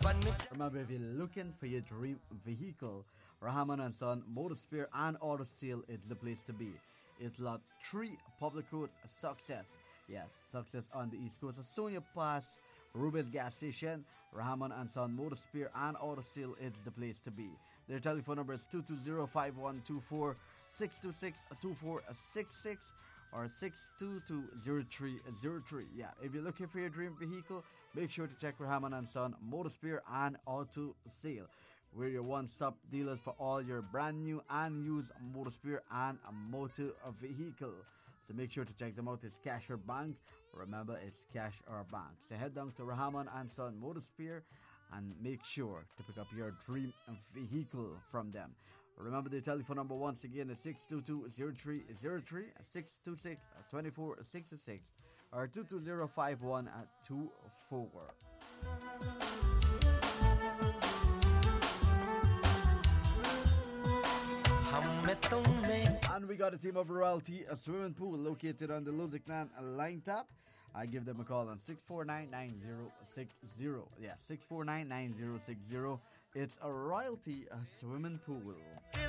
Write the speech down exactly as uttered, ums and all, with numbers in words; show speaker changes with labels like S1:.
S1: Remember, if you're looking for your dream vehicle, Rahman and Son Motor Spare and Auto Sale is the place to be. It's lot three Public Road, Success. Yes, Success on the East Coast. As soon as you pass Rubens Gas Station, Rahman and Son Motor Spare and Auto Sale is the place to be. Their telephone number is two two zero, five one two four, six two six, two four six six or six two two, zero three zero three. Yeah, if you're looking for your dream vehicle, make sure to check Rahman and Son Motor Spare and Auto Sale. We're your one-stop dealers for all your brand new and used motor spare and a motor vehicle. So make sure to check them out. It's cash or bank. Remember, it's cash or bank. So head down to Rahman and Son Motor Spare and make sure to pick up your dream vehicle from them. Remember the telephone number once again is six two two, zero three zero three, six two six, two four six six or two two zero, five one two four. And we got a team of Royalty, a swimming pool located on the Lusignan line tap. I give them a call on six four nine, nine zero six zero. Yeah, six four nine, nine zero six zero. It's a Royalty, a swimming pool.